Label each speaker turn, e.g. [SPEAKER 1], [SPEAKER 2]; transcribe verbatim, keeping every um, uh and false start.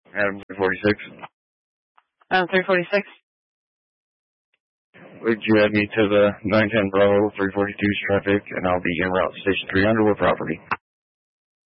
[SPEAKER 1] Adam three forty-six.
[SPEAKER 2] Um, three forty-six.
[SPEAKER 1] Would you add me to the nine ten Bravo three forty-two's traffic, and I'll be en route to Station three Underwood property.